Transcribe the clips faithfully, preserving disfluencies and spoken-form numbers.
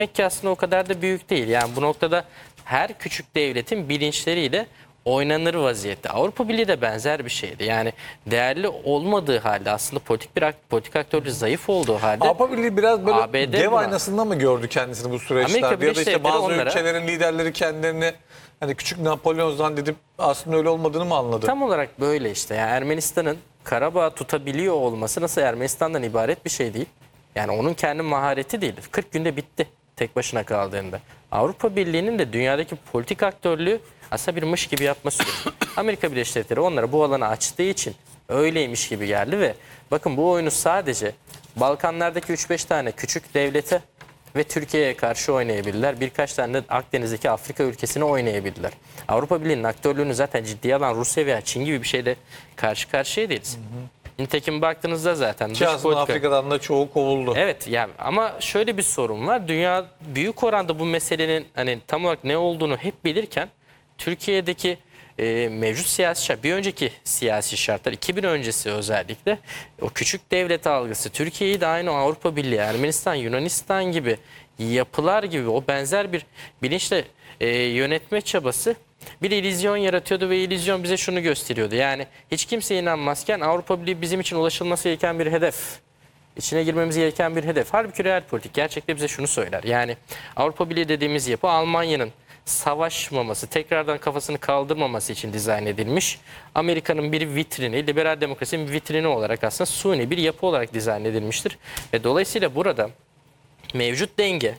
ki aslında o kadar da büyük değil. Yani bu noktada her küçük devletin bilinçleriyle oynanır vaziyette. Avrupa Birliği de benzer bir şeydi. Yani değerli olmadığı halde aslında politik bir politik aktörlüğü zayıf olduğu halde Avrupa Birliği biraz böyle A B D dev buna, aynasında mı gördü kendisini bu süreçlerde? Amerika Ya da Birleşik işte Devletleri bazı onlara, ülkelerin liderleri kendilerini hani küçük Napolyon zannedip aslında öyle olmadığını mı anladı? tam olarak böyle işte. Yani Ermenistan'ın Karabağ tutabiliyor olması nasıl Ermenistan'dan ibaret bir şey değil. Yani onun kendi mahareti değil. kırk günde bitti tek başına kaldığında. Avrupa Birliği'nin de dünyadaki politik aktörlüğü aslında bir mış gibi yapma süreci. Amerika Birleşik Devletleri onlara bu alanı açtığı için öyleymiş gibi geldi ve bakın bu oyunu sadece Balkanlardaki üç beş tane küçük devlete ve Türkiye'ye karşı oynayabilirler. Birkaç tane de Akdeniz'deki Afrika ülkesine oynayabilirler. Avrupa Birliği'nin aktörlüğünü zaten ciddiye alan Rusya veya Çin gibi bir şeyle karşı karşıya değiliz. Hı hı. Nitekim baktığınızda zaten Ki aslında politika... Afrika'dan da çoğu kovuldu. Evet yani ama şöyle bir sorun var. Dünya büyük oranda bu meselenin hani tam olarak ne olduğunu hep bilirken Türkiye'deki e, mevcut siyasi şart, bir önceki siyasi şartlar iki bin öncesi özellikle o küçük devlet algısı Türkiye'yi de aynı Avrupa Birliği, Ermenistan, Yunanistan gibi yapılar gibi o benzer bir bilinçle e, yönetme çabası bir illüzyon yaratıyordu ve illüzyon bize şunu gösteriyordu. Yani hiç kimse inanmazken Avrupa Birliği bizim için ulaşılması gereken bir hedef. İçine girmemiz gereken bir hedef. Halbuki real politik gerçekte bize şunu söyler. Yani Avrupa Birliği dediğimiz yapı Almanya'nın savaşmaması, tekrardan kafasını kaldırmaması için dizayn edilmiş. Amerika'nın bir vitrini, liberal demokrasinin bir vitrini olarak aslında suni bir yapı olarak dizayn edilmiştir. Ve dolayısıyla burada mevcut denge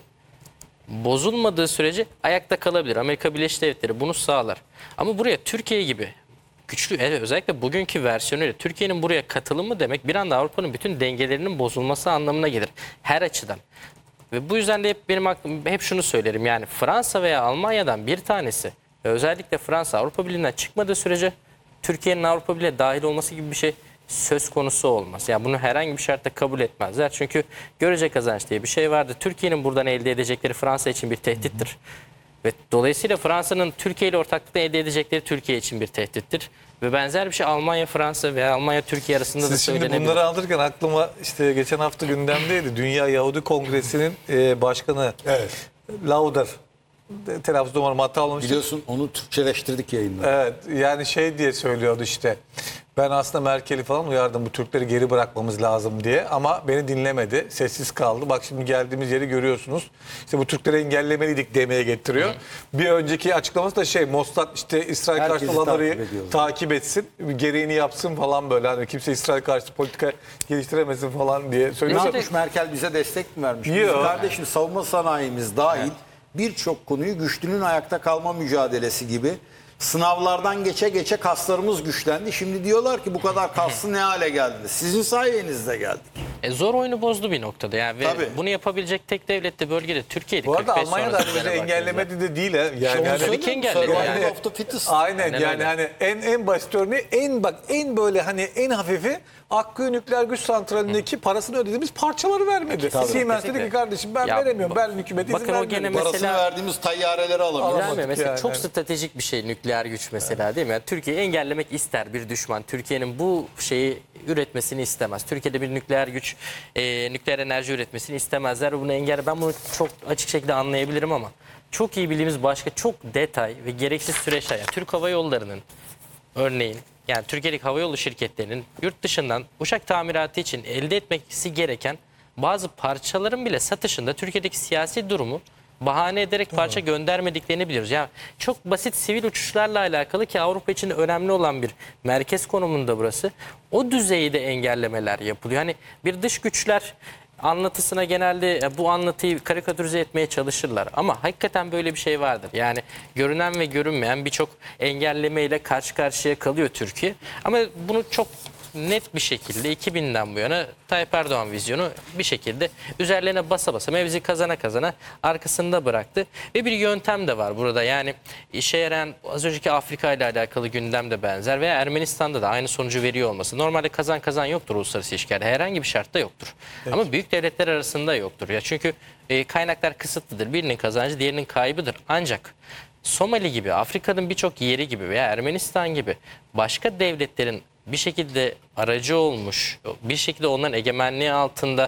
bozulmadığı sürece ayakta kalabilir. Amerika Birleşik Devletleri bunu sağlar. Ama buraya Türkiye gibi güçlü, evet, özellikle bugünkü versiyonuyla Türkiye'nin buraya katılımı demek bir anda Avrupa'nın bütün dengelerinin bozulması anlamına gelir. Her açıdan. Ve bu yüzden de hep benim aklım, hep şunu söylerim. Yani Fransa veya Almanya'dan bir tanesi ve özellikle Fransa Avrupa Birliği'nden çıkmadığı sürece Türkiye'nin Avrupa Birliği'ne dahil olması gibi bir şey söz konusu olmaz. Yani bunu herhangi bir şartta kabul etmezler. Çünkü görece kazanç diye bir şey vardı. Türkiye'nin buradan elde edecekleri Fransa için bir tehdittir. Ve dolayısıyla Fransa'nın Türkiye ile ortaklıkla elde edecekleri Türkiye için bir tehdittir. Ve benzer bir şey Almanya, Fransa veya Almanya, Türkiye arasında da Siz şimdi söylenebilir. bunları alırken aklıma işte geçen hafta gündemdeydi. Dünya Yahudi Kongresi'nin e, başkanı Evet. Lauder. Telaffuz umarım hata olmamıştır. Biliyorsun onu Türkçeleştirdik yayında. Evet yani şey diye söylüyordu işte. Ben aslında Merkel'i falan uyardım bu Türkleri geri bırakmamız lazım diye ama beni dinlemedi. Sessiz kaldı. Bak şimdi geldiğimiz yeri görüyorsunuz. İşte bu Türkleri engellemeliydik demeye getiriyor. Hı. Bir önceki açıklaması da şey Mossad işte İsrail Herkesi karşıtı olanları takip, takip etsin. Gereğini yapsın falan böyle. Hani kimse İsrail karşıtı politika geliştiremesin falan diye Ne söylüyor. yapmış Merkel bize destek mi vermiş? Yok. Bizim kardeşim savunma sanayimiz dahil birçok konuyu güçlünün ayakta kalma mücadelesi gibi sınavlardan geçe geçe kaslarımız güçlendi. Şimdi diyorlar ki bu kadar kaslı ne hale geldi? Sizin sayenizde geldik. E zor oyunu bozdu bir noktada yani ve Tabii. bunu yapabilecek tek devlet de bölgede Türkiye'di. Bu arada kırk beş Almanya'da sonrası bizi bana engellemedi de değil. He. Yani, İşte onu yani, tabii ki söylüyorum. engelledi Survival yani. of the fittest. aynen Aynen yani öyle. hani en en basit örneği en bak en böyle hani en hafifi Akkuyu Nükleer Güç Santrali'ndeki parasını ödediğimiz parçaları vermedi. Tabii, Siemens dedi kesinlikle. ki kardeşim ben Ya, veremiyorum. Ben hükümet izin bakın o vermiyor. gene Parasını mesela- verdiğimiz tayyareleri alamıyoruz. Alamadık Değil mi? Mesela yani. çok stratejik bir şey nükleer güç mesela değil mi? Yani Türkiye'yi engellemek ister bir düşman. Türkiye'nin bu şeyi üretmesini istemez. Türkiye'de bir nükleer güç, e, nükleer enerji üretmesini istemezler. Bunu engelle. Ben bunu çok açık şekilde anlayabilirim ama çok iyi bildiğimiz başka çok detay ve gereksiz süreçler. Yani Türk Hava Yolları'nın örneğin yani Türkiye'deki havayolu şirketlerinin yurt dışından uçak tamiratı için elde etmesi gereken bazı parçaların bile satışında Türkiye'deki siyasi durumu bahane ederek parça göndermediklerini biliyoruz. Yani çok basit sivil uçuşlarla alakalı ki Avrupa için önemli olan bir merkez konumunda burası. O düzeyde engellemeler yapılıyor. Hani bir dış güçler anlatısına genelde bu anlatıyı karikatürize etmeye çalışırlar. Ama hakikaten böyle bir şey vardır. Yani görünen ve görünmeyen birçok engellemeyle karşı karşıya kalıyor Türkiye. Ama bunu çok net bir şekilde iki binden bu yana Tayyip Erdoğan vizyonu bir şekilde üzerlerine basa basa mevzi kazana kazana arkasında bıraktı. Ve bir yöntem de var burada. Yani işe yarayan az önceki Afrika ile alakalı gündem de benzer veya Ermenistan'da da aynı sonucu veriyor olması. Normalde kazan kazan yoktur uluslararası ilişkilerde. Herhangi bir şartta yoktur. Evet. Ama büyük devletler arasında yoktur. Ya çünkü e, kaynaklar kısıtlıdır. Birinin kazancı diğerinin kaybıdır. Ancak Somali gibi, Afrika'nın birçok yeri gibi veya Ermenistan gibi başka devletlerin bir şekilde aracı olmuş, bir şekilde onların egemenliği altında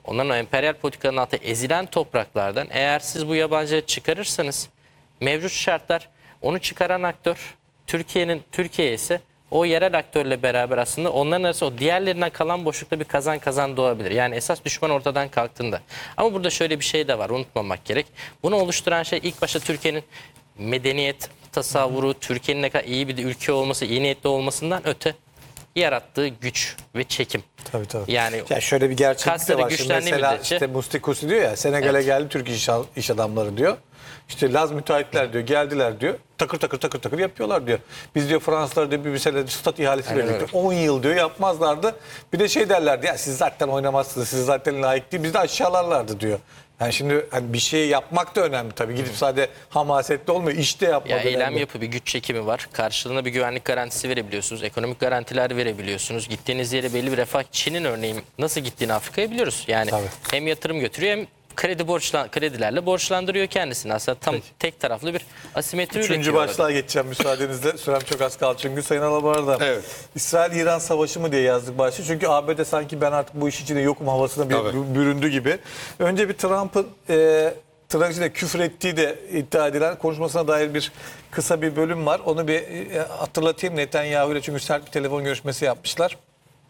onların o emperyal politikanın altında ezilen topraklardan eğer siz bu yabancıları çıkarırsanız mevcut şartlar onu çıkaran aktör Türkiye'nin Türkiye ise o yerel aktörle beraber aslında onların arasında o diğerlerinden kalan boşlukta bir kazan kazan doğabilir. Yani esas düşman ortadan kalktığında. Ama burada şöyle bir şey de var, unutmamak gerek. Bunu oluşturan şey ilk başta Türkiye'nin medeniyet tasavvuru, Türkiye'nin ne kadar iyi bir ülke olması, iyi niyetli olmasından öte yarattığı güç ve çekim. Tabii tabii. Yani ya şöyle bir gerçeklik de kasları var. Şimdi güçlendiği mesela müddetçe- işte Musti Kursi diyor ya Senegal'e Evet. geldi Türk iş, iş adamları diyor. İşte Laz müteahhitler diyor geldiler diyor. Takır takır takır takır yapıyorlar diyor. Biz diyor Fransızlar diyor bir mesele stat ihalesi Aynen verdik. öyle. on yıl diyor yapmazlardı. Bir de şey derlerdi ya siz zaten oynamazsınız. Siz zaten layık değil. Bizi de aşağılarlardı diyor. Yani şimdi hani bir şey yapmak da önemli tabii. Gidip sadece hamasetli olmuyor. İşte yapmak Ya önemli. eylem yapı bir güç çekimi var. Karşılığında bir güvenlik garantisi verebiliyorsunuz. Ekonomik garantiler verebiliyorsunuz. Gittiğiniz yere belli bir refah. Çin'in örneğin nasıl gittiğini Afrika'ya biliyoruz. Yani Tabii. hem yatırım götürüyor hem kredi borçlan kredilerle borçlandırıyor kendisini. Aslında tam tek taraflı bir asimetri Üçüncü üretiyor orada. başlığa geçeceğim müsaadenizle. Sürem çok az kaldı çünkü Sayın Alabar'da. Evet. İsrail-İran savaşı mı diye yazdık başlığı. Çünkü A B D sanki ben artık bu iş içinde yokum havasına bir Tabii. büründü gibi. Önce bir Trump'ın e, tırnak içinde küfür ettiği de iddia edilen konuşmasına dair bir kısa bir bölüm var. Onu bir e, hatırlatayım Netanyahu ile çünkü sert bir telefon görüşmesi yapmışlar.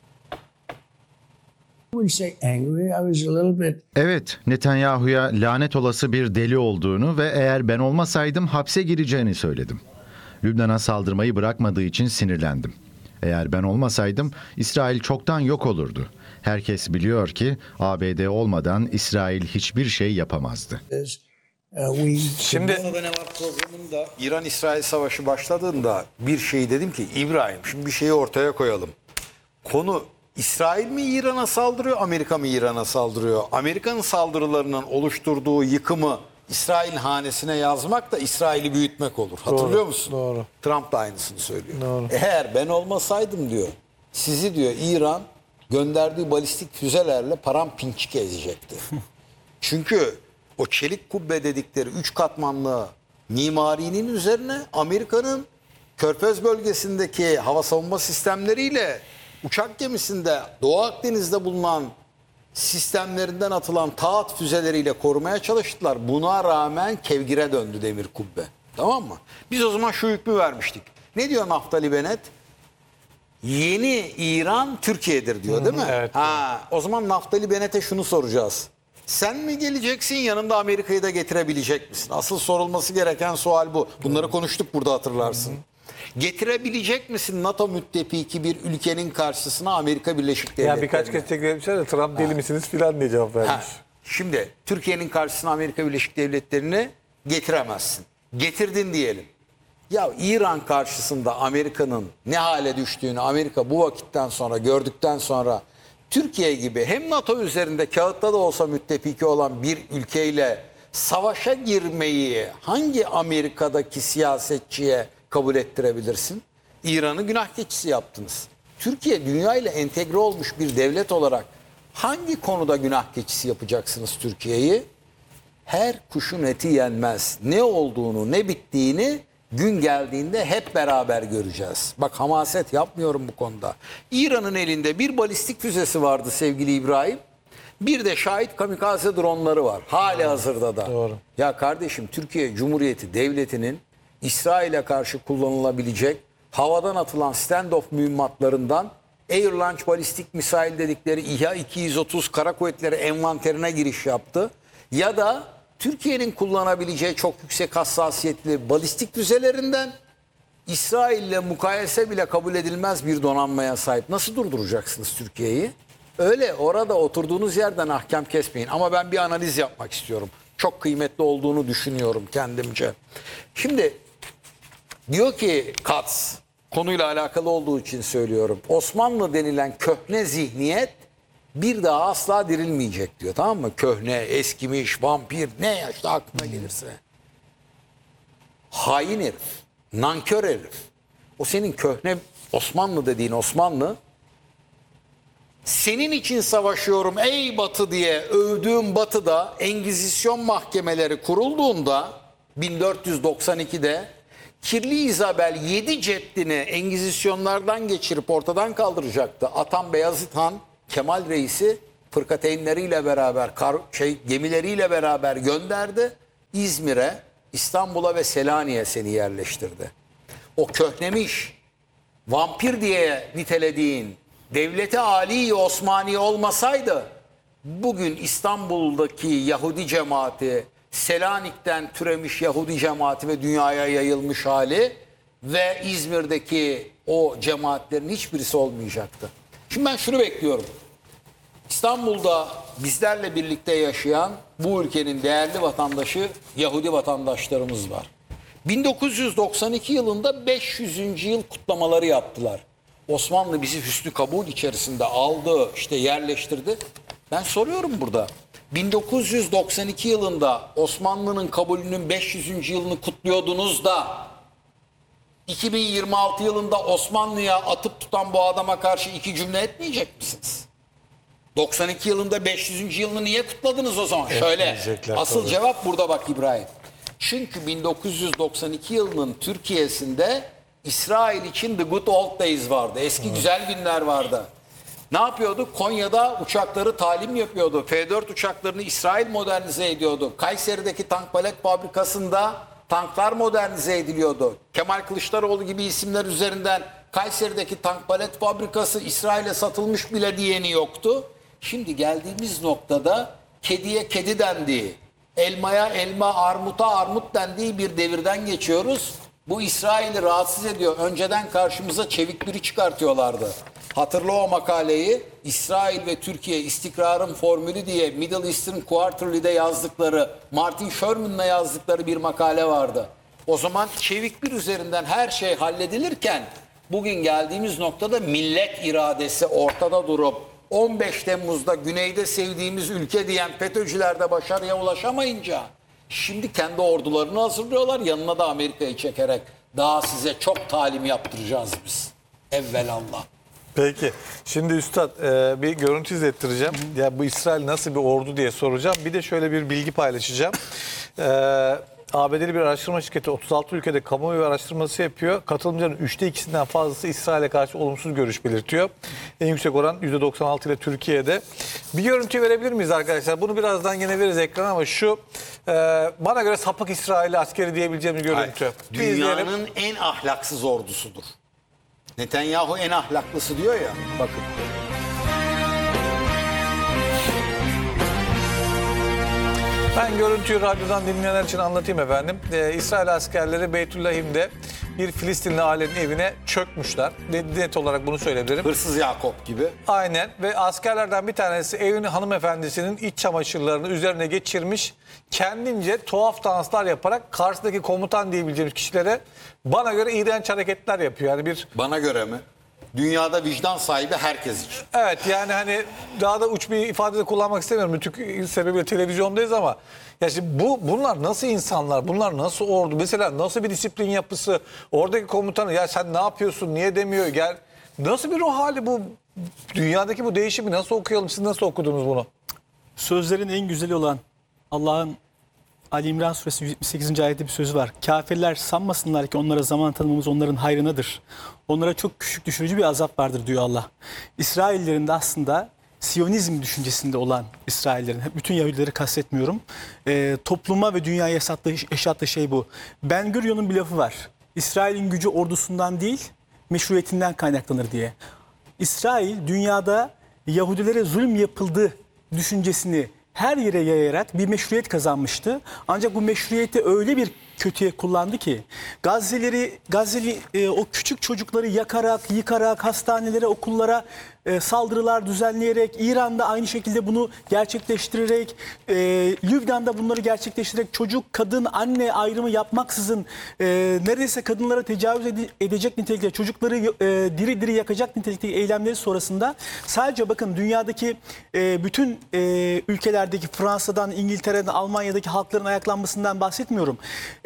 wouldn't say angry. I was a little bit Evet, Netanyahu'ya lanet olası bir deli olduğunu ve eğer ben olmasaydım hapse gireceğini söyledim. Lübnan'a saldırmayı bırakmadığı için sinirlendim. Eğer ben olmasaydım İsrail çoktan yok olurdu. Herkes biliyor ki A B D olmadan İsrail hiçbir şey yapamazdı. is uh, we Şimdi Burada ne var programında? İran-İsrail savaşı başladığında bir şey dedim ki İbrahim şimdi bir şeyi ortaya koyalım. Konu İsrail mi İran'a saldırıyor, Amerika mı İran'a saldırıyor? Amerika'nın saldırılarının oluşturduğu yıkımı İsrail hanesine yazmak da İsrail'i büyütmek olur. Hatırlıyor musun? doğru. Trump da aynısını söylüyor. Doğru. Eğer ben olmasaydım diyor, sizi diyor İran gönderdiği balistik füzelerle parampinçik ezecekti. Çünkü o çelik kubbe dedikleri üç katmanlı mimarinin üzerine Amerika'nın Körfez bölgesindeki hava savunma sistemleriyle uçak gemisinde Doğu Akdeniz'de bulunan sistemlerinden atılan taat füzeleriyle korumaya çalıştılar. Buna rağmen kevgire döndü demir kubbe. Tamam mı? Biz o zaman şu hükmü vermiştik. Ne diyor Naftali Bennett? Yeni İran Türkiye'dir diyor değil mi? evet. Ha, o zaman Naftali Bennett'e şunu soracağız. Sen mi geleceksin yanında Amerika'yı da getirebilecek misin? Asıl sorulması gereken sual bu. Bunları konuştuk burada hatırlarsın. Getirebilecek misin NATO müttefiki bir ülkenin karşısına Amerika Birleşik Devletleri'ne? ya birkaç kez tekrar etmişler de Trump deli misiniz filan diye cevap vermiş. Ha, şimdi Türkiye'nin karşısına Amerika Birleşik Devletleri'ni getiremezsin. Getirdin diyelim. Ya İran karşısında Amerika'nın ne hale düştüğünü Amerika bu vakitten sonra gördükten sonra Türkiye gibi hem NATO üzerinde kağıtta da olsa müttefiki olan bir ülkeyle savaşa girmeyi hangi Amerika'daki siyasetçiye kabul ettirebilirsin? İran'ı günah keçisi yaptınız. Türkiye dünya ile entegre olmuş bir devlet olarak hangi konuda günah keçisi yapacaksınız Türkiye'yi? Her kuşun eti yenmez. Ne olduğunu, ne bittiğini gün geldiğinde hep beraber göreceğiz. Bak hamaset yapmıyorum bu konuda. İran'ın elinde bir balistik füzesi vardı sevgili İbrahim. Bir de şahit kamikaze dronları var. Hali hazırda da. Doğru. Ya kardeşim Türkiye Cumhuriyeti Devleti'nin İsrail'e karşı kullanılabilecek havadan atılan stand-off mühimmatlarından Air Launch Balistik Misail dedikleri İHA iki yüz otuz Kara Kuvvetleri envanterine giriş yaptı. Ya da Türkiye'nin kullanabileceği çok yüksek hassasiyetli balistik füzelerinden İsrail'le mukayese bile kabul edilmez bir donanmaya sahip. Nasıl durduracaksınız Türkiye'yi? Öyle orada oturduğunuz yerden ahkam kesmeyin. Ama ben bir analiz yapmak istiyorum. Çok kıymetli olduğunu düşünüyorum kendimce. Şimdi diyor ki Katz, konuyla alakalı olduğu için söylüyorum. Osmanlı denilen köhne zihniyet bir daha asla dirilmeyecek diyor. Tamam mı? Köhne, eskimiş, vampir ne yaşta aklına gelirse. Hain herif, nankör herif. O senin köhne Osmanlı dediğin Osmanlı senin için savaşıyorum ey Batı diye övdüğüm Batı'da Engizisyon mahkemeleri kurulduğunda bin dört yüz doksan ikide Kirli İzabel yedi ceddini Engizisyonlardan geçirip ortadan kaldıracaktı. Atam Beyazıt Han Kemal Reis'i fırkateynleriyle beraber, kar, şey gemileriyle beraber gönderdi. İzmir'e, İstanbul'a ve Selanik'e seni yerleştirdi. O köhnemiş, vampir diye nitelediğin devleti âli Osmaniye olmasaydı bugün İstanbul'daki Yahudi cemaati, Selanik'ten türemiş Yahudi cemaati ve dünyaya yayılmış hali ve İzmir'deki o cemaatlerin hiçbirisi olmayacaktı. Şimdi ben şunu bekliyorum. İstanbul'da bizlerle birlikte yaşayan bu ülkenin değerli vatandaşı Yahudi vatandaşlarımız var. bin dokuz yüz doksan iki yılında beş yüzüncü yıl kutlamaları yaptılar. Osmanlı bizi hüsnü kabul içerisinde aldı, işte yerleştirdi. Ben soruyorum burada. bin dokuz yüz doksan iki yılında Osmanlı'nın kabulünün beş yüzüncü yılını kutluyordunuz da iki bin yirmi altı yılında Osmanlı'ya atıp tutan bu adama karşı iki cümle etmeyecek misiniz? doksan iki yılında beş yüzüncü yılını niye kutladınız o zaman? Şöyle, Etmeyecekler asıl tabii. cevap burada bak İbrahim. Çünkü bin dokuz yüz doksan iki yılının Türkiye'sinde İsrail için The Good Old Days vardı. Eski güzel günler vardı. Ne yapıyordu? Konya'da uçakları talim yapıyordu. F dört uçaklarını İsrail modernize ediyordu. Kayseri'deki tank palet fabrikasında tanklar modernize ediliyordu. Kemal Kılıçdaroğlu gibi isimler üzerinden Kayseri'deki tank palet fabrikası İsrail'e satılmış bile diyeni yoktu. Şimdi geldiğimiz noktada kediye kedi dendiği, elmaya elma, armuta armut dendiği bir devirden geçiyoruz. Bu İsrail'i rahatsız ediyor. Önceden karşımıza çevik biri çıkartıyorlardı. Hatırla o makaleyi. İsrail ve Türkiye istikrarın formülü diye Middle Eastern Quarterly'de yazdıkları, Martin Sherman'la yazdıkları bir makale vardı. O zaman çevik bir üzerinden her şey halledilirken bugün geldiğimiz noktada millet iradesi ortada durup on beş Temmuz'da güneyde sevdiğimiz ülke diyen FETÖ'cüler de başarıya ulaşamayınca şimdi kendi ordularını hazırlıyorlar. Yanına da Amerika'yı çekerek daha size çok talim yaptıracağız biz. Evvelallah. Peki. Şimdi Üstad e, bir görüntü izlettireceğim. Ya bu İsrail nasıl bir ordu diye soracağım. Bir de şöyle bir bilgi paylaşacağım. E, A B D'li bir araştırma şirketi otuz altı ülkede kamuoyu araştırması yapıyor. Katılımcıların üçte ikisinden fazlası İsrail'e karşı olumsuz görüş belirtiyor. En yüksek oran yüzde doksan altı ile Türkiye'de. Bir görüntü verebilir miyiz arkadaşlar? Bunu birazdan yine veririz ekrana ama şu e, bana göre sapık İsrail'i askeri diyebileceğimiz görüntü. Bir izleyelim. Dünyanın en ahlaksız ordusudur. Netanyahu en ahlaklısı diyor ya. Bakın. Ben görüntüyü radyodan dinleyenler için anlatayım efendim. Ee, İsrail askerleri Beytüllahim'de bir Filistinli ailenin evine çökmüşler. Net, net olarak bunu söyleyebilirim. Hırsız Yakup gibi. Aynen ve askerlerden bir tanesi evin hanımefendisinin iç çamaşırlarını üzerine geçirmiş. Kendince tuhaf danslar yaparak karşıdaki komutan diyebileceğimiz kişilere bana göre iğrenç hareketler yapıyor. Yani bir Bana göre mi? Dünyada vicdan sahibi herkes için. evet yani hani daha da uç bir ifade de kullanmak istemiyorum. Rütük sebebiyle televizyondayız ama ya şimdi bu bunlar nasıl insanlar? Bunlar nasıl ordu? Mesela nasıl bir disiplin yapısı? Oradaki komutanı ya sen ne yapıyorsun? Niye demiyor? Gel. Nasıl bir ruh hali bu? Dünyadaki bu değişimi nasıl okuyalım? Siz nasıl okudunuz bunu? Sözlerin en güzeli olan Allah'ın Ali İmran suresi yüz yetmiş sekizinci ayette bir sözü var. Kafirler sanmasınlar ki onlara zaman tanımamız onların hayrınadır. Onlara çok küçük düşürücü bir azap vardır diyor Allah. İsraillerin de aslında Siyonizm düşüncesinde olan İsraillerin, bütün Yahudileri kastetmiyorum. E, topluma ve dünyaya yaşattığı, yaşattığı şey bu. Ben Gurion'un bir lafı var. İsrail'in gücü ordusundan değil, meşruiyetinden kaynaklanır diye. İsrail dünyada Yahudilere zulüm yapıldı düşüncesini her yere yayarak bir meşruiyet kazanmıştı. Ancak bu meşruiyeti öyle bir kötüye kullandı ki Gazze'leri, Gazze'li e, o küçük çocukları yakarak, yıkarak, hastanelere, okullara e, saldırılar düzenleyerek, İran'da aynı şekilde bunu gerçekleştirerek, e, Lübnan'da bunları gerçekleştirerek çocuk, kadın, anne ayrımı yapmaksızın e, neredeyse kadınlara tecavüz ede- edecek nitelikte, çocukları e, diri diri yakacak nitelikte eylemleri sonrasında sadece bakın dünyadaki e, bütün e, ülkelerdeki Fransa'dan, İngiltere'den, Almanya'daki halkların ayaklanmasından bahsetmiyorum.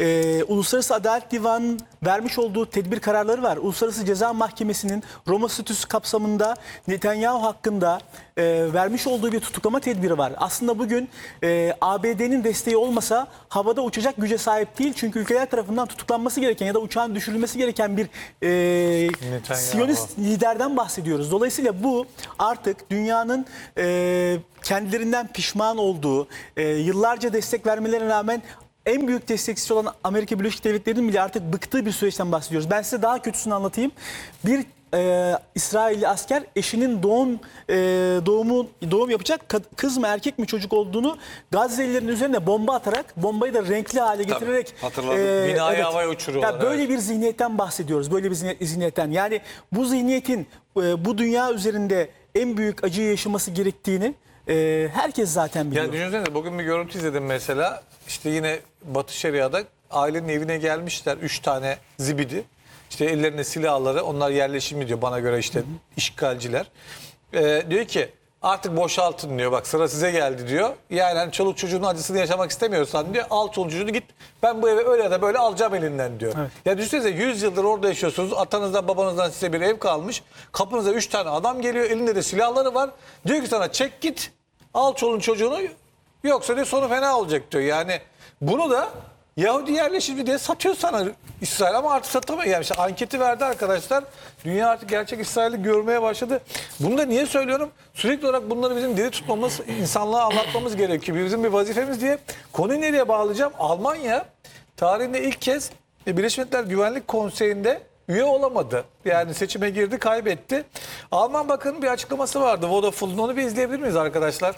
e, Uluslararası Adalet Divanı'nın vermiş olduğu tedbir kararları var. Uluslararası Ceza Mahkemesi'nin Roma Statüsü kapsamında Netanyahu hakkında e, vermiş olduğu bir tutuklama tedbiri var. Aslında bugün e, A B D'nin desteği olmasa havada uçacak güce sahip değil. Çünkü ülkeler tarafından tutuklanması gereken ya da uçağın düşürülmesi gereken bir e, Siyonist liderden bahsediyoruz. Dolayısıyla bu artık dünyanın e, kendilerinden pişman olduğu, e, yıllarca destek vermelerine rağmen en büyük destekçisi olan Amerika Birleşik Devletleri'nin bile artık bıktığı bir süreçten bahsediyoruz. Ben size daha kötüsünü anlatayım. Bir e, İsrailli asker eşinin doğum e, doğumu doğum yapacak kad- kız mı erkek mi çocuk olduğunu Gazze'lilerin üzerine bomba atarak, bombayı da renkli hale getirerek hatırladım. Binayı havaya uçuruyorlar, Ya böyle bir zihniyetten bahsediyoruz. Böyle bir zihni- zihniyetten. Yani bu zihniyetin e, bu dünya üzerinde en büyük acıyı yaşaması gerektiğini e, herkes zaten biliyor. Ya düşünsene, bugün bir görüntü izledim mesela. İşte yine Batı Şeria'da ailenin evine gelmişler. Üç tane zibidi. İşte ellerinde silahları. Onlar yerleşimli diyor bana göre, işte işgalciler. Ee, diyor ki artık boşaltın diyor. Bak sıra size geldi diyor. Yani hani çoluk çocuğun acısını yaşamak istemiyorsan diyor, al çoluk çocuğunu git. Ben bu eve öyle ya da böyle alacağım elinden diyor. Evet. Ya düşünsenize, yüz yıldır orada yaşıyorsunuz. Atanızdan babanızdan size bir ev kalmış. Kapınıza üç tane adam geliyor. Elinde de silahları var. Diyor ki sana çek git. Al çoluğun çocuğunu. Yoksa diyor sonu fena olacak diyor. Yani bunu da Yahudi yerleşimi diye satıyor sana İsrail, ama artık satamıyor. Yani işte anketi verdi arkadaşlar. Dünya artık gerçek İsrail'i görmeye başladı. Bunu da niye söylüyorum? Sürekli olarak bunları bizim diri tutmamız, insanlığa anlatmamız gerekiyor. Bizim bir vazifemiz diye. Konuyu nereye bağlayacağım? Almanya tarihinde ilk kez Birleşmiş Milletler Güvenlik Konseyi'nde üye olamadı. Yani seçime girdi, kaybetti. Alman Bakanı'nın bir açıklaması vardı Vodafone'un. Onu bir izleyebilir miyiz arkadaşlar?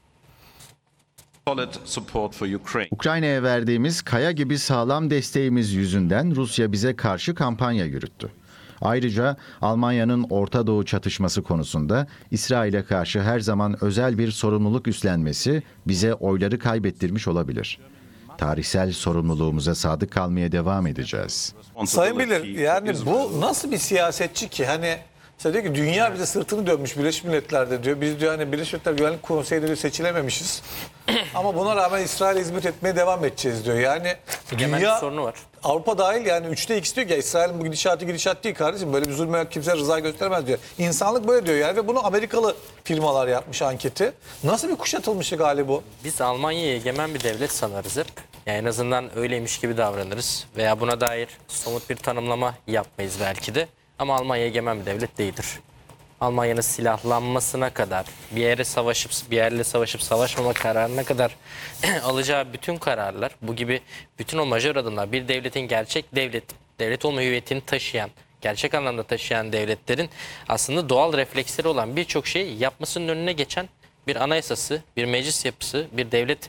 Solid support for Ukraine. Ukrayna'ya verdiğimiz kaya gibi sağlam desteğimiz yüzünden Rusya bize karşı kampanya yürüttü. Ayrıca Almanya'nın Orta Doğu çatışması konusunda İsrail'e karşı her zaman özel bir sorumluluk üstlenmesi bize oyları kaybettirmiş olabilir. Tarihsel sorumluluğumuza sadık kalmaya devam edeceğiz. Sayın Bilir, yani bu nasıl bir siyasetçi ki? Hani mesela diyor ki dünya bize sırtını dönmüş Birleşmiş Milletler'de diyor. Biz diyor hani Birleşmiş Milletler Güvenlik Konseyi'nde diyor seçilememişiz. Ama buna rağmen İsrail'e hizmet etmeye devam edeceğiz diyor. Yani Egemenlik dünya, sorunu var. Avrupa dahil yani üçte ikisi diyor ki ya İsrail'in bu gidişatı gidişat değil kardeşim. Böyle bir zulme kimse rıza göstermez diyor. İnsanlık böyle diyor yani, ve bunu Amerikalı firmalar yapmış anketi. Nasıl bir kuşatılmışlık hali bu? Biz Almanya'yı egemen bir devlet sanarız hep. Yani en azından öyleymiş gibi davranırız. Veya buna dair somut bir tanımlama yapmayız belki de. Ama Almanya egemen bir devlet değildir. Almanya'nın silahlanmasına kadar, bir yere savaşıp bir yerle savaşıp savaşmama kararına kadar alacağı bütün kararlar, bu gibi bütün o majör adımlar, bir devletin gerçek devlet, devlet olma hüviyetini taşıyan, gerçek anlamda taşıyan devletlerin aslında doğal refleksleri olan birçok şeyi yapmasının önüne geçen bir anayasası, bir meclis yapısı, bir devlet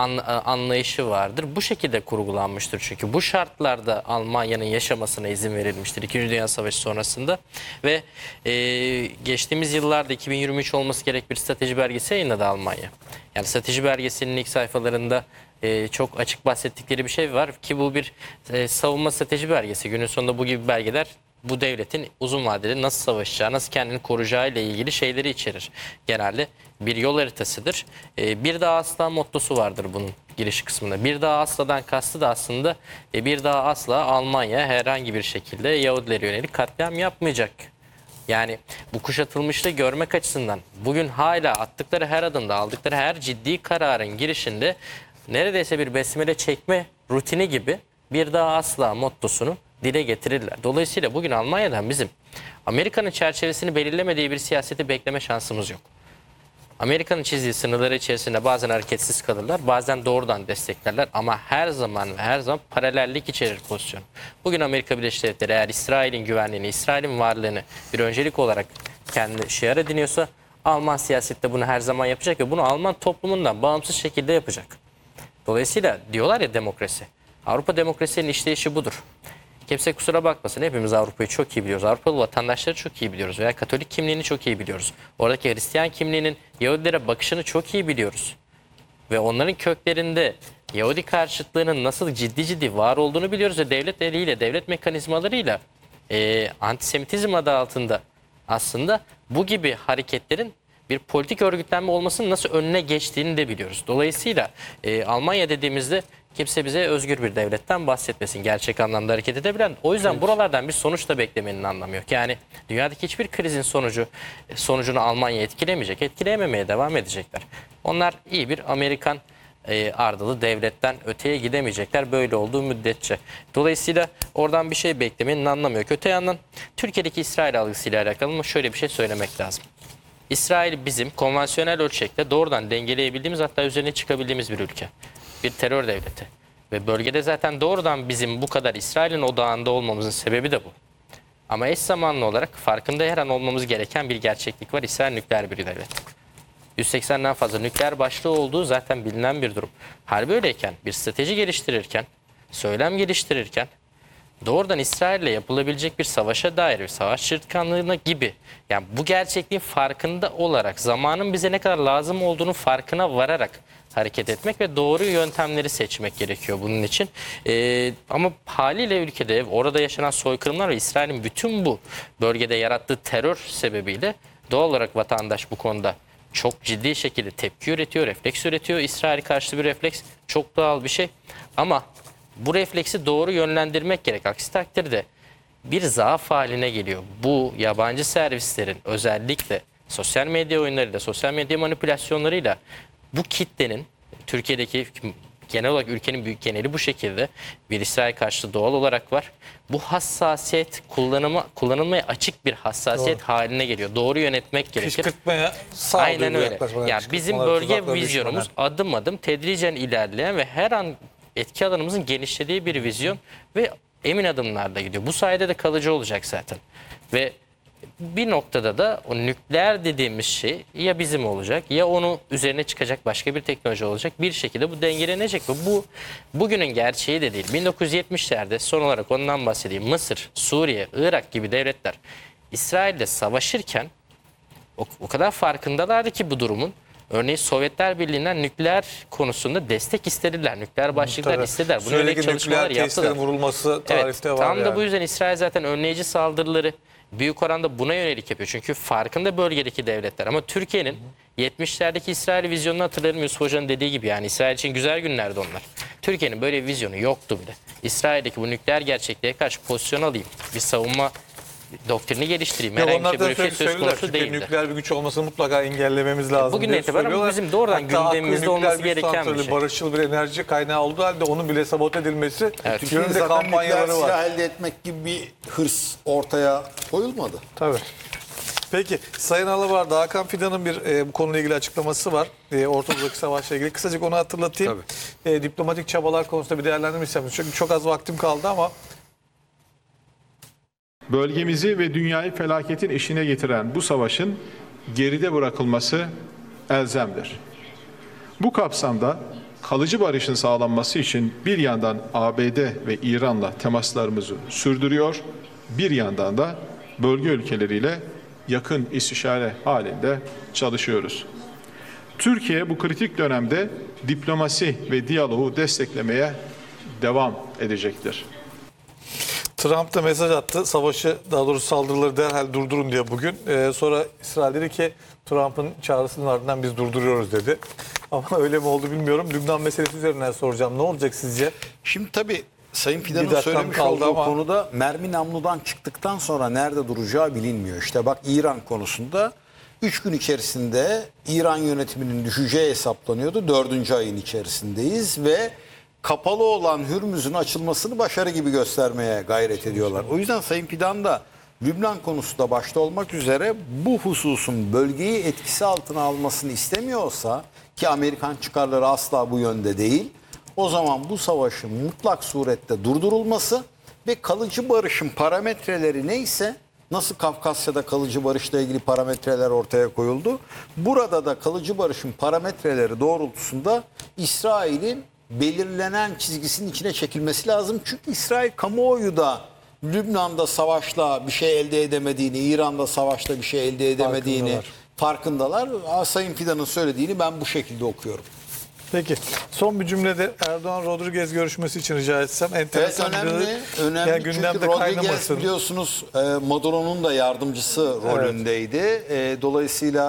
anlayışı vardır. Bu şekilde kurgulanmıştır çünkü. Bu şartlarda Almanya'nın yaşamasına izin verilmiştir İkinci Dünya Savaşı sonrasında. Ve e, geçtiğimiz yıllarda iki bin yirmi üç olması gerek bir strateji belgesi yayınladı Almanya. Yani strateji belgesinin ilk sayfalarında e, çok açık bahsettikleri bir şey var ki bu bir e, savunma strateji belgesi. Günün sonunda bu gibi belgeler bu devletin uzun vadede nasıl savaşacağı, nasıl kendini koruyacağı ile ilgili şeyleri içerir. Genelde bir yol haritasıdır. Ee, bir daha asla mottosu vardır bunun giriş kısmında. Bir daha asla'dan kastı da aslında e, bir daha asla Almanya herhangi bir şekilde Yahudilere yönelik katliam yapmayacak. Yani bu kuşatılmışlığı görmek açısından bugün hala attıkları her adımda, aldıkları her ciddi kararın girişinde neredeyse bir besmele çekme rutini gibi bir daha asla mottosunu dile getirirler. Dolayısıyla bugün Almanya'dan bizim Amerika'nın çerçevesini belirlemediği bir siyaseti bekleme şansımız yok. Amerika'nın çizdiği sınırları içerisinde bazen hareketsiz kalırlar, bazen doğrudan desteklerler ama her zaman ve her zaman paralellik içerir pozisyon. Bugün Amerika Birleşik Devletleri eğer İsrail'in güvenliğini, İsrail'in varlığını bir öncelik olarak kendi şiar ediniyorsa Alman siyasette bunu her zaman yapacak ve bunu Alman toplumundan bağımsız şekilde yapacak. Dolayısıyla diyorlar ya demokrasi. Avrupa demokrasinin işleyişi budur. Kimse kusura bakmasın, hepimiz Avrupa'yı çok iyi biliyoruz. Avrupalı vatandaşları çok iyi biliyoruz veya Katolik kimliğini çok iyi biliyoruz. Oradaki Hristiyan kimliğinin Yahudilere bakışını çok iyi biliyoruz. Ve onların köklerinde Yahudi karşıtlığının nasıl ciddi ciddi var olduğunu biliyoruz ve devlet eliyle, devlet mekanizmalarıyla e, antisemitizm adı altında aslında bu gibi hareketlerin bir politik örgütlenme olmasının nasıl önüne geçtiğini de biliyoruz. Dolayısıyla e, Almanya dediğimizde kimse bize özgür bir devletten bahsetmesin. Gerçek anlamda hareket edebilen. O yüzden buralardan bir sonuç da beklemenin anlamı yok. Yani dünyadaki hiçbir krizin sonucu sonucunu Almanya etkilemeyecek. Etkileyememeye devam edecekler. Onlar iyi bir Amerikan e, ardılı devletten öteye gidemeyecekler böyle olduğu müddetçe. Dolayısıyla oradan bir şey beklemenin anlamı yok. Öte yandan Türkiye'deki İsrail algısıyla alakalı şöyle bir şey söylemek lazım. İsrail bizim konvansiyonel ölçekte doğrudan dengeleyebildiğimiz, hatta üzerine çıkabildiğimiz bir ülke. Bir terör devleti. Ve bölgede zaten doğrudan bizim bu kadar İsrail'in odağında olmamızın sebebi de bu. Ama eş zamanlı olarak farkında her an olmamız gereken bir gerçeklik var. İsrail nükleer bir devlet. yüz seksenden fazla nükleer başlığı olduğu zaten bilinen bir durum. Hal böyleyken, bir strateji geliştirirken, söylem geliştirirken doğrudan İsrail'le yapılabilecek bir savaşa dair bir savaş çırtkanlığına gibi, yani bu gerçekliğin farkında olarak zamanın bize ne kadar lazım olduğunu farkına vararak hareket etmek ve doğru yöntemleri seçmek gerekiyor bunun için. Ee, ama haliyle ülkede orada yaşanan soykırımlar ve İsrail'in bütün bu bölgede yarattığı terör sebebiyle doğal olarak vatandaş bu konuda çok ciddi şekilde tepki üretiyor, refleks üretiyor. İsrail karşıtı bir refleks çok doğal bir şey. Ama bu refleksi doğru yönlendirmek gerek. Aksi takdirde bir zaaf haline geliyor. Bu yabancı servislerin özellikle sosyal medya oyunlarıyla, sosyal medya manipülasyonlarıyla bu kitlenin, Türkiye'deki genel olarak ülkenin büyük geneli bu şekilde bir İsrail karşıtı doğal olarak var. Bu hassasiyet kullanıma, kullanılmaya açık bir hassasiyet Doğru. haline geliyor. Doğru yönetmek gerekir. Kışkırtmaya sağ Aynen öyle. Yani bizim bölge vizyonumuz düşmeden. adım adım tedricen ilerleyen ve her an etki alanımızın genişlediği bir vizyon ve emin adımlarla gidiyor. Bu sayede de kalıcı olacak zaten. Ve bir noktada da o nükleer dediğimiz şey ya bizim olacak ya onu üzerine çıkacak başka bir teknoloji olacak. Bir şekilde bu dengelenecek ve bu bugünün gerçeği de değil. bin dokuz yüz yetmişlerde son olarak ondan bahsedeyim. Mısır, Suriye, Irak gibi devletler İsrail'le savaşırken o, o kadar farkındalardı ki bu durumun. Örneğin Sovyetler Birliği'nden nükleer konusunda destek istediler. Nükleer başlıklar Tabii. istediler. Buna Sürekli yönelik çalışmalar nükleer yaptılar. tesislerin vurulması tarihte evet, var tam yani. da bu yüzden İsrail zaten önleyici saldırıları büyük oranda buna yönelik yapıyor. Çünkü farkında bölgedeki devletler. Ama Türkiye'nin yetmişlerdeki İsrail vizyonunu hatırlarım, Yusuf Hoca'nın dediği gibi, yani İsrail için güzel günlerdi onlar. Türkiye'nin böyle bir vizyonu yoktu bile. İsrail'deki bu nükleer gerçekliğe karşı pozisyon alayım, bir savunma doktrini geliştireyim. Yok, Herhangi onlar bir da böyle bir şey sürekli söz söylüyorlar. konusu Türkiye değildi. nükleer bir güç olmasını mutlaka engellememiz lazım Bugün diye itibaren bu söylüyorlar. bizim doğrudan Hatta gündemimizde aklı olması nükleer güç gereken bir santrali, şey. barışçıl bir enerji kaynağı olduğu halde onun bile sabote edilmesi Evet. yönünde Zaten nükleer kampanyaları var. silah elde etmek gibi bir hırs ortaya koyulmadı. Tabii. Peki Sayın Alabar'da Hakan Fidan'ın bir e, bu konuyla ilgili açıklaması var. E, Ortadoğu'daki savaşla ilgili. Kısacık onu hatırlatayım. E, diplomatik çabalar konusunda bir değerlendirme istedim. Çünkü çok az vaktim kaldı ama Bölgemizi ve dünyayı felaketin eşiğine getiren bu savaşın geride bırakılması elzemdir. Bu kapsamda kalıcı barışın sağlanması için bir yandan A B D ve İran'la temaslarımızı sürdürüyor, bir yandan da bölge ülkeleriyle yakın istişare halinde çalışıyoruz. Türkiye bu kritik dönemde diplomasi ve diyaloğu desteklemeye devam edecektir. Trump da mesaj attı. Savaşı, daha doğrusu saldırıları derhal durdurun diye bugün. Ee, sonra İsrail dedi ki Trump'ın çağrısının ardından biz durduruyoruz dedi. Ama öyle mi oldu bilmiyorum. Lübnan meselesi üzerinden soracağım. Ne olacak sizce? Şimdi tabii Sayın Bir Fidan'ın dakikam söylemiş kaldı olduğu ama- konuda mermi namludan çıktıktan sonra nerede duracağı bilinmiyor. İşte bak İran konusunda üç gün içerisinde İran yönetiminin düşeceği hesaplanıyordu. Dördüncü ayın içerisindeyiz ve kapalı olan Hürmüz'ün açılmasını başarı gibi göstermeye gayret ediyorlar. O yüzden Sayın Fidan da Lübnan konusu da başta olmak üzere bu hususun bölgeyi etkisi altına almasını istemiyorsa, ki Amerikan çıkarları asla bu yönde değil, o zaman bu savaşın mutlak surette durdurulması ve kalıcı barışın parametreleri neyse, nasıl Kafkasya'da kalıcı barışla ilgili parametreler ortaya koyuldu, burada da kalıcı barışın parametreleri doğrultusunda İsrail'in belirlenen çizgisinin içine çekilmesi lazım. Çünkü İsrail kamuoyu da Lübnan'da savaşla bir şey elde edemediğini, İran'da savaşla bir şey elde edemediğini farkındalar. Sayın Fidan'ın söylediğini ben bu şekilde okuyorum. Peki son bir cümlede Erdoğan Rodriguez görüşmesi için rica etsem. Evet, Enteresan önemli. bir Önemli yani çünkü gündemde Rodriguez kaynamasın. biliyorsunuz e, Maduro'nun da yardımcısı rolündeydi. E, dolayısıyla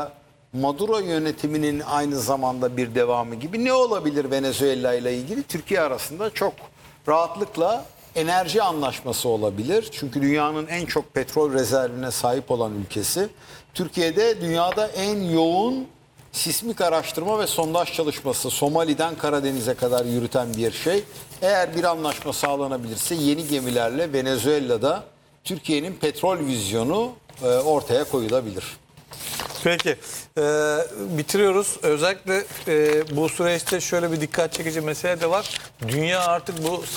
Maduro yönetiminin aynı zamanda bir devamı gibi ne olabilir Venezuela ile ilgili? Türkiye arasında çok rahatlıkla enerji anlaşması olabilir. Çünkü dünyanın en çok petrol rezervine sahip olan ülkesi. Türkiye'de dünyada en yoğun sismik araştırma ve sondaj çalışması Somali'den Karadeniz'e kadar yürüten bir şey. Eğer bir anlaşma sağlanabilirse yeni gemilerle Venezuela'da Türkiye'nin petrol vizyonu e, ortaya koyulabilir. Peki e, bitiriyoruz. Özellikle e, bu süreçte şöyle bir dikkat çekici mesele de var. Dünya artık bu